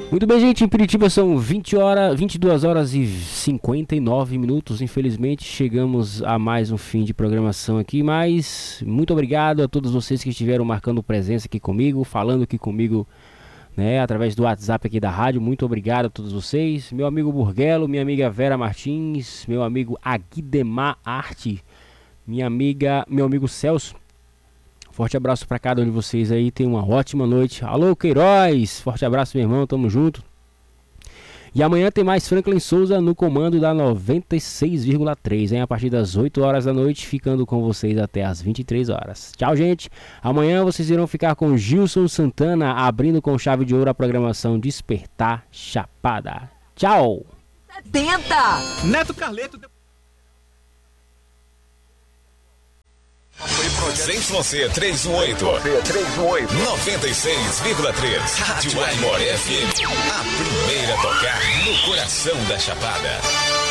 Muito bem, gente, em Piritiba são 22 horas e 59 minutos. Infelizmente chegamos a mais um fim de programação aqui, mas muito obrigado a todos vocês que estiveram marcando presença aqui comigo, falando aqui comigo, né, através do WhatsApp aqui da rádio. Muito obrigado a todos vocês, meu amigo Burguelo, minha amiga Vera Martins, meu amigo Aguidemar Arte, meu amigo Celso. Forte abraço para cada um de vocês aí, tenham uma ótima noite. Alô, Queiroz, forte abraço, meu irmão, tamo junto. E amanhã tem mais Franklin Souza no comando da 96,3, hein? A partir das 8 horas da noite, ficando com vocês até as 23 horas. Tchau, gente. Amanhã vocês irão ficar com Gilson Santana, abrindo com chave de ouro a programação Despertar Chapada. Tchau. 70. Neto Carleto. ZYC 318 96,3 Rádio Aimoré FM, a primeira a tocar no coração da Chapada.